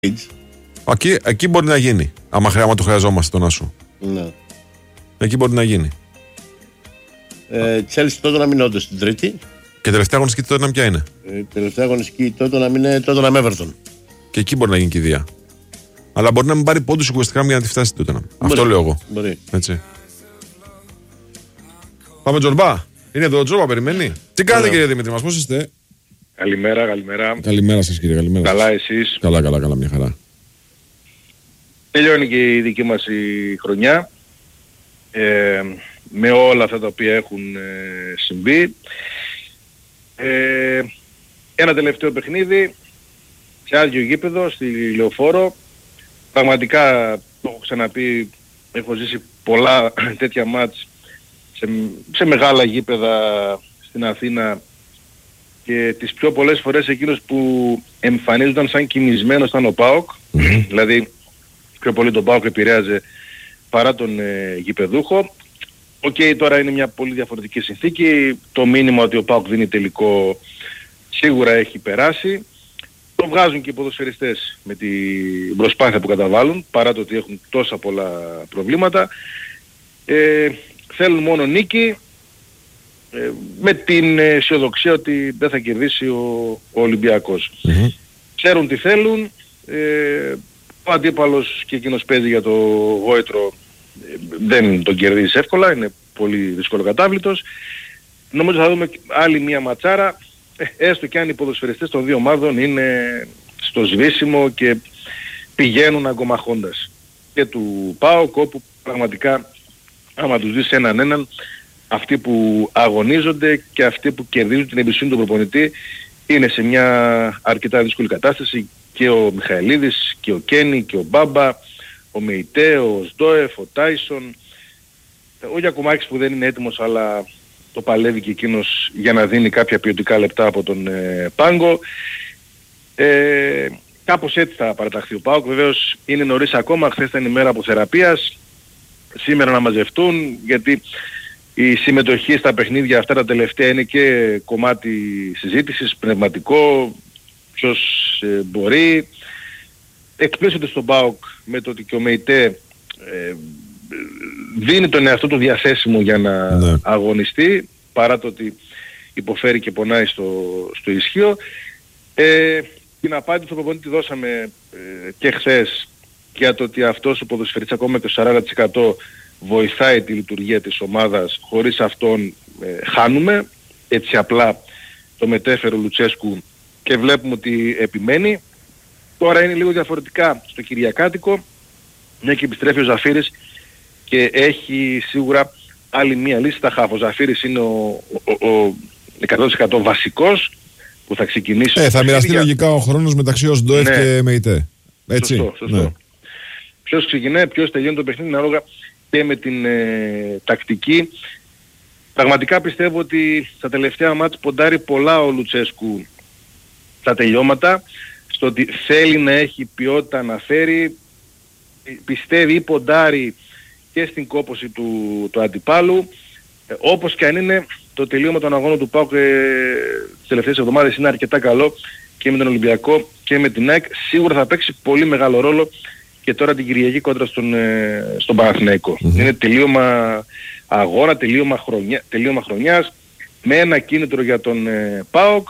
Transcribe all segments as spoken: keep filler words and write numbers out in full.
Εκεί, εκεί μπορεί να γίνει. Άμα, χρει, άμα το χρειαζόμαστε τον Άσο. Ναι. Εκεί μπορεί να γίνει. Τσέλσι τότε να μην όντως στην Τρίτη. Και τελευταία αγωνιστική τότε να ποια είναι. Ε, τελευταία αγωνιστική τότε να μην είναι τότε να με Everton. Και εκεί μπορεί να γίνει και η Δία. Αλλά μπορεί να μην πάρει πόντους ουσιαστικά για να τη φτάσει τότε. Αυτό λέω εγώ. Μπορεί. Έτσι. Πάμε Τζορμπά. Είναι εδώ ο Τζορμπά, περιμένει. Τι κάνετε κύριε Δημήτρη μας, πώς είστε? Καλημέρα, καλημέρα. Καλημέρα σας κύριε, καλημέρα. Καλά σας. εσείς? Καλά, καλά, καλά, μια χαρά. Τελειώνει και η δική μας η χρονιά. Ε, με όλα αυτά τα οποία έχουν ε, συμβεί. Ε, ένα τελευταίο παιχνίδι σε άδειο γήπεδο στη Λεωφόρο. Πραγματικά το έχω ξαναπεί, έχω ζήσει πολλά τέτοια μάτς σε, σε μεγάλα γήπεδα στην Αθήνα και τις πιο πολλές φορές εκείνος που εμφανίζονταν σαν κοιμισμένος ήταν ο ΠΑΟΚ. Mm-hmm. Δηλαδή πιο πολύ τον ΠΑΟΚ επηρέαζε παρά τον ε, γηπεδούχο. Οκ, okay, τώρα είναι μια πολύ διαφορετική συνθήκη. Το μήνυμα ότι ο ΠΑΟΚ δίνει τελικό σίγουρα έχει περάσει. Το βγάζουν και οι ποδοσφαιριστές με την προσπάθεια που καταβάλουν, παρά το ότι έχουν τόσα πολλά προβλήματα. Ε, θέλουν μόνο νίκη, ε, με την αισιοδοξία ότι δεν θα κερδίσει ο, ο Ολυμπιακός. Mm-hmm. Ξέρουν τι θέλουν. Ε, ο αντίπαλος και εκείνος παίζει για το γόητρο, δεν τον κερδίζει εύκολα, είναι πολύ δύσκολο κατάβλητος. Νομίζω θα δούμε άλλη μια ματσάρα, έστω και αν οι ποδοσφαιριστές των δύο ομάδων είναι στο σβήσιμο και πηγαίνουν αγκομαχώντας. Και του ΠΑΟΚ, όπου πραγματικά άμα τους δεις έναν έναν, αυτοί που αγωνίζονται και αυτοί που κερδίζουν την εμπιστοσύνη του προπονητή είναι σε μια αρκετά δύσκολη κατάσταση. Και ο Μιχαηλίδης και ο Κένι και ο Μπάμπα, ο Μεϊτέ, ο Σντόεφ, ο Τάισον, ο Γιακουμάκης που δεν είναι έτοιμος αλλά το παλεύει και εκείνος για να δίνει κάποια ποιοτικά λεπτά από τον ε, πάγκο. Ε, κάπως έτσι θα παραταχθεί ο ΠΑΟΚ. Βεβαίως είναι νωρίς ακόμα, χθες ήταν η μέρα αποθεραπείας, σήμερα να μαζευτούν, γιατί η συμμετοχή στα παιχνίδια αυτά τα τελευταία είναι και κομμάτι συζήτησης, πνευματικό, ποιος ε, μπορεί. Εκπλήσονται στον ΠΑΟΚ με το ότι και ο Μεϊτέ ε, δίνει τον εαυτό του διαθέσιμο για να ναι. αγωνιστεί, παρά το ότι υποφέρει και πονάει στο, στο ισχύο. Ε, την απάντηση του προπονητή δώσαμε ε, και χθες για το ότι αυτός ο ποδοσφαιριστής ακόμα και το σαράντα τοις εκατό βοηθάει τη λειτουργία της ομάδας, χωρίς αυτόν ε, χάνουμε. Έτσι απλά το μετέφερε ο Λουτσέσκου και βλέπουμε ότι επιμένει. Τώρα είναι λίγο διαφορετικά στο Κυριακάτικο, μια και επιστρέφει ο Ζαφύρης και έχει σίγουρα άλλη μία λύση στα χάφ. Ο Ζαφύρης είναι ο, ο, ο εκατό τοις εκατό βασικός που θα ξεκινήσει. Ε, θα μοιραστεί λογικά ο χρόνος μεταξύ ως Ντόεφ ναι. και Μεϊτέ. Έτσι. Σωστό, σωστό. Ναι. Ποιος ξεκινάει, ποιος τελειώνει το παιχνίδι ανάλογα και με την ε, τακτική. Πραγματικά πιστεύω ότι στα τελευταία μάτς ποντάρει πολλά ο Λουτσέσκου στα τελειώματα, στο ότι θέλει να έχει ποιότητα να φέρει, πιστεύει ή ποντάρει και στην κόπωση του, του αντιπάλου. Ε, όπως και αν είναι, το τελείωμα των αγώνων του ΠΑΟΚ ε, τις τελευταίες εβδομάδες είναι αρκετά καλό και με τον Ολυμπιακό και με την ΑΕΚ. Σίγουρα θα παίξει πολύ μεγάλο ρόλο και τώρα την Κυριακή κόντρα στον, ε, στον Παναθηναϊκό. Mm-hmm. Είναι τελείωμα αγώνα, τελείωμα, χρονιά, τελείωμα χρονιάς, με ένα κίνητρο για τον ε, ΠΑΟΚ.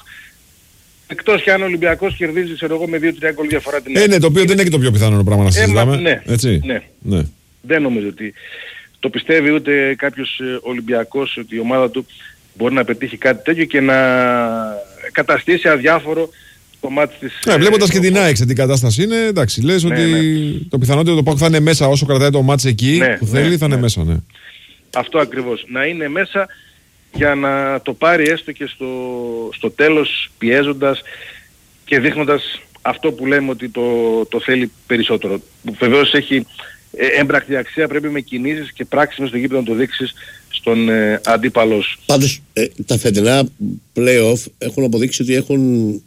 Εκτός και αν ο Ολυμπιακός κερδίζει, ξέρω εγώ, με δύο τρία γκολ διαφορά την ΑΕΚ. Ε, ναι, το οποίο δεν είναι και το πιο πιθανό πράγμα να συζητάμε. Ε, ναι, έτσι. Ναι. ναι. Δεν νομίζω ότι το πιστεύει ούτε κάποιος Ολυμπιακός ότι η ομάδα του μπορεί να πετύχει κάτι τέτοιο και να καταστήσει αδιάφορο το μάτι της... Ναι, βλέποντας ε, και την ΑΕΚ σε τι κατάσταση είναι, εντάξει, λες ναι, ότι ναι. το πιθανότερο το ΠΑΟΚ θα είναι μέσα όσο κρατάει το μάτς εκεί ναι, που θέλει, ναι, θα είναι ναι. μέσα, ναι. Αυτό ακριβώς. Να είναι μέσα για να το πάρει έστω και στο, στο τέλος, πιέζοντας και δείχνοντας αυτό που λέμε ότι το, το θέλει περισσότερο. Βεβαίως έχει ε, έμπρακτη αξία, πρέπει με κινήσεις και πράξεις μες στο γήπεδο να το δείξεις στον ε, αντίπαλό σου. Πάντως ε, τα φετινά play-off έχουν αποδείξει ότι έχουν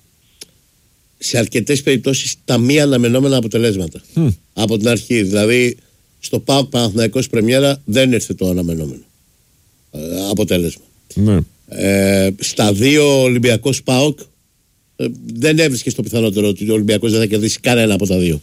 σε αρκετές περιπτώσεις τα μη αναμενόμενα αποτελέσματα. Mm. Από την αρχή. Δηλαδή στο ΠΑΟΚ Παναθηναϊκός πρεμιέρα δεν ήρθε το αναμενόμενο ε, αποτέλεσμα. Mm. Ε, στα δύο Ολυμπιακός ΠΑΟΚ ε, δεν έβρισκε το πιθανότερο ότι ο Ολυμπιακός δεν θα κερδίσει κανένα από τα δύο.